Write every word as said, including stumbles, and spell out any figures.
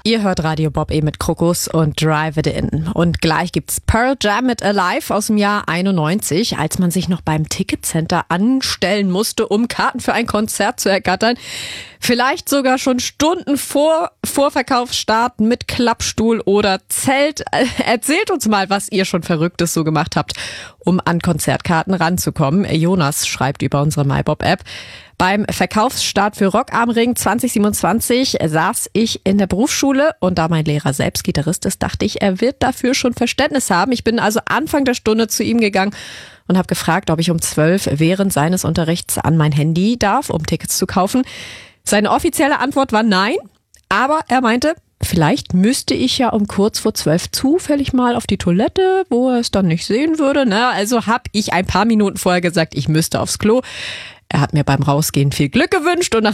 Ihr hört Radio Bob E mit Krokus und Drive It In. Und gleich gibt's Pearl Jam mit Alive aus dem Jahr einundneunzig, als man sich noch beim Ticketcenter anstellen musste, um Karten für ein Konzert zu ergattern. Vielleicht sogar schon Stunden vor Vorverkaufsstart mit Klappstuhl oder Zelt. Erzählt uns mal, was ihr schon Verrücktes so gemacht habt, um an Konzertkarten ranzukommen. Jonas schreibt über unsere MyBob-App: Beim Verkaufsstart für Rock am Ring zwanzig siebenundzwanzig saß ich in der Berufsschule und da mein Lehrer selbst Gitarrist ist, dachte ich, er wird dafür schon Verständnis haben. Ich bin also Anfang der Stunde zu ihm gegangen und habe gefragt, ob ich um zwölf während seines Unterrichts an mein Handy darf, um Tickets zu kaufen. Seine offizielle Antwort war nein, aber er meinte, vielleicht müsste ich ja um kurz vor zwölf zufällig mal auf die Toilette, wo er es dann nicht sehen würde. Na, also habe ich ein paar Minuten vorher gesagt, ich müsste aufs Klo. Er hat mir beim Rausgehen viel Glück gewünscht und nach